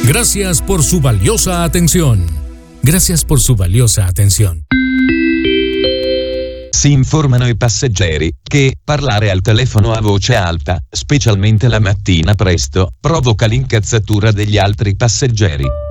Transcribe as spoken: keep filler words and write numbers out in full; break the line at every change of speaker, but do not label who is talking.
Gracias por su valiosa atención. Gracias por su valiosa atención.
Si informano i passeggeri che parlare al telefono a voce alta, specialmente la mattina presto, provoca l'incazzatura degli altri passeggeri.